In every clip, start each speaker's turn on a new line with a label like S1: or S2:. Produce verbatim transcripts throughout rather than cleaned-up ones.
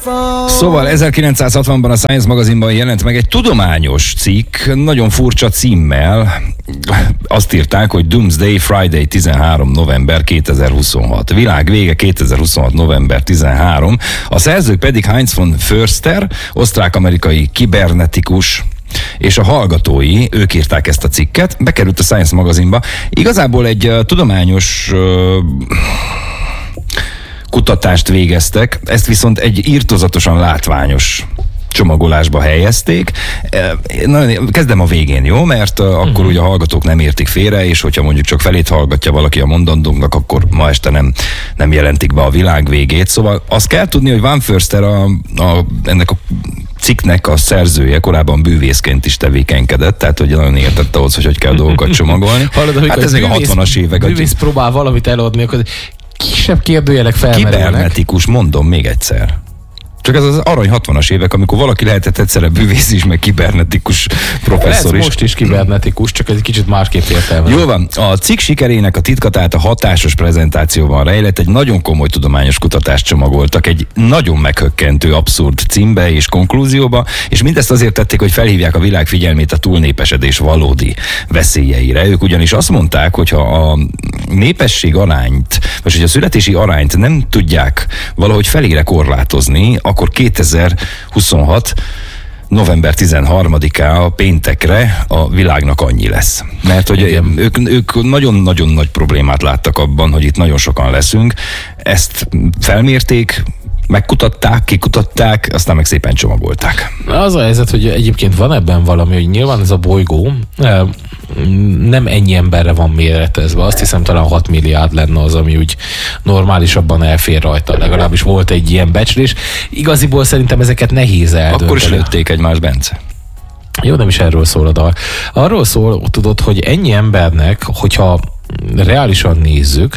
S1: Szóval ezerkilencszázhatvanban a Science magazinban jelent meg egy tudományos cikk, nagyon furcsa címmel. Azt írták, hogy Doomsday Friday tizenhárom november kétezer-huszonhat. Világ vége kétezer-huszonhat november tizenhárom. A szerzők pedig Heinz von Förster, osztrák-amerikai kibernetikus, és a hallgatói, ők írták ezt a cikket, bekerült a Science magazinba. Igazából egy uh, tudományos uh, kutatást végeztek, ezt viszont egy irtózatosan látványos csomagolásba helyezték. Na, kezdem a végén, jó? Mert uh, akkor uh-huh. ugye a hallgatók nem értik félre, és hogyha mondjuk csak felét hallgatja valaki a mondandónknak, akkor ma este nem, nem jelentik be a világ végét. Szóval azt kell tudni, hogy Van Förster a, a, ennek a cikknek a szerzője, korábban bűvészként is tevékenykedett, tehát hogy nagyon értette ahhoz, hogy hogy kell dolgokat csomagolni.
S2: Hallod,
S1: hát ez még a hatvanas évek.
S2: Bűvész próbál valamit eladni, akkor kisebb kérdőjelek felmerülnek.
S1: Kibernetikus, mondom még egyszer. Csak ez az arany hatvanas évek, amikor valaki lehetett egyszerre bűvész is, meg kibernetikus professzor is.
S2: Most is kibernetikus, csak egy kicsit másképp értelme.
S1: Jó van, a cikk sikerének a titka, tehát a hatásos prezentációban rejlett, egy nagyon komoly tudományos kutatást csomagoltak, egy nagyon meghökkentő, abszurd címbe és konklúzióba, és mindezt azért tették, hogy felhívják a világ figyelmét a túlnépesedés valódi veszélyeire. Ők ugyanis azt mondták, hogy ha a népesség arányt, vagy hogy a születési arányt nem tudják valahogy felére korlátozni, akkor kétezer-huszonhat november tizenharmadikára a péntekre a világnak annyi lesz. Mert hogy ők, ők nagyon-nagyon nagy problémát láttak abban, hogy itt nagyon sokan leszünk. Ezt felmérték, megkutatták, kikutatták, aztán meg szépen csomagolták.
S2: Az a helyzet, hogy egyébként van ebben valami, hogy nyilván ez a bolygó nem ennyi emberre van méretezve. Azt hiszem talán hat milliárd lenne az, ami úgy normálisabban elfér rajta. Legalábbis volt egy ilyen becslés. Igaziból szerintem ezeket nehéz eldönteni.
S1: Akkor is lőtték egymást, Bence.
S2: Jó, nem is erről szól a dal. Arról szól, tudod, hogy ennyi embernek, hogyha reálisan nézzük,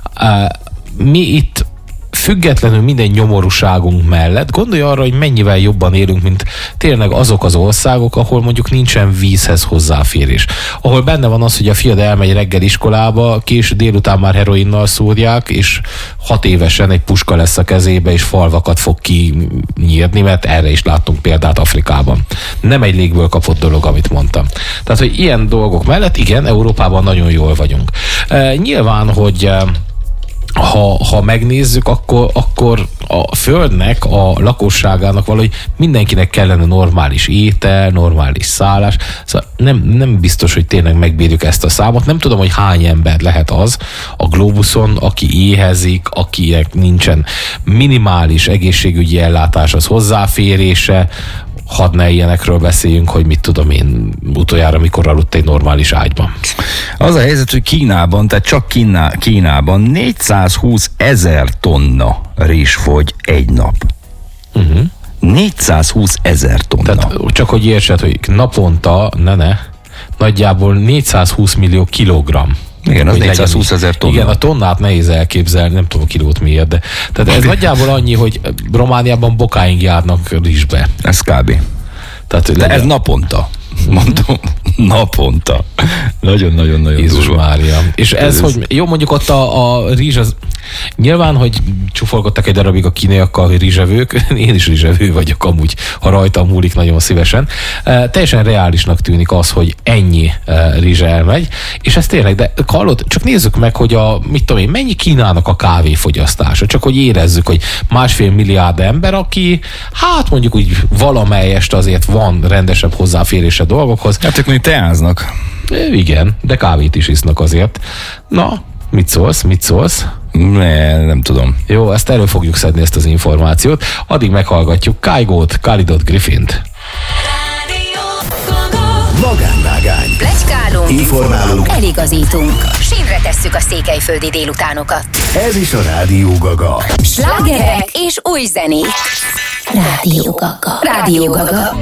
S2: mi itt függetlenül minden nyomorúságunk mellett, gondolj arra, hogy mennyivel jobban élünk, mint tényleg azok az országok, ahol mondjuk nincsen vízhez hozzáférés. Ahol benne van az, hogy a fiad elmegy reggel iskolába, késő délután már heroinnal szúrják, és hat évesen egy puska lesz a kezébe, és falvakat fog kinyírni, mert erre is láttunk példát Afrikában. Nem egy légből kapott dolog, amit mondtam. Tehát, hogy ilyen dolgok mellett, igen, Európában nagyon jól vagyunk. E, nyilván, hogy Ha, ha megnézzük, akkor, akkor a Földnek, a lakosságának valahogy mindenkinek kellene normális étel, normális szállás. Szóval nem, nem biztos, hogy tényleg megbírjuk ezt a számot. Nem tudom, hogy hány ember lehet az a globuszon, aki éhezik, akinek nincsen minimális egészségügyi ellátáshoz hozzáférése. Hadd ne ilyenekről beszéljünk, hogy mit tudom én utoljára, mikor aludt egy normális ágyban.
S1: Az a helyzet, hogy Kínában, tehát csak Kína, Kínában négyszázhúsz ezer tonna rizs fogy egy nap. Uh-huh. négyszázhúsz ezer tonna.
S2: Tehát csak hogy értsed, hogy naponta, ne ne, nagyjából négyszázhúsz millió kilogramm.
S1: Igen, az négyszázhúsz ezer tonna.
S2: Igen, a tonnát nehéz elképzelni, nem tudom a kilót miért, de tehát ez nagyjából annyi, hogy Romániában bokáink járnak rizsbe.
S1: Ez kb. Tehát, de ez naponta. Mondom, naponta. Nagyon-nagyon-nagyon
S2: Jézus Mária. És ez, ez, hogy jó, mondjuk ott a, a rizs, az nyilván, hogy csúfolgodtak egy darabig a kínaiakkal, hogy rizsevők, én is rizsevő vagyok amúgy, ha rajtam múlik nagyon szívesen. E, teljesen reálisnak tűnik az, hogy ennyi e, rizs elmegy, és ez tényleg, de hallod, csak nézzük meg, hogy a, mit tudom én, mennyi Kínának a kávéfogyasztása, csak hogy érezzük, hogy másfél milliárd ember, aki hát mondjuk úgy valamelyest azért van rendesebb hozzáférése dolgokhoz.
S1: Hát ők mondjuk teáznak.
S2: Igen, de kávét is isznak azért. Na, mit szólsz, mit szólsz?
S1: Ne, nem tudom.
S2: Jó, ezt elő fogjuk szedni, ezt az információt. Addig meghallgatjuk Kygót, Khalidot, Griffint.
S3: Magánvágány.
S4: Pletykálunk.
S3: Informálunk.
S4: Eligazítunk. Sívre tesszük a székelyföldi délutánokat.
S3: Ez is a Rádió Gaga.
S4: Slágerek és új zenék. Rádió Gaga. Rádió Gaga.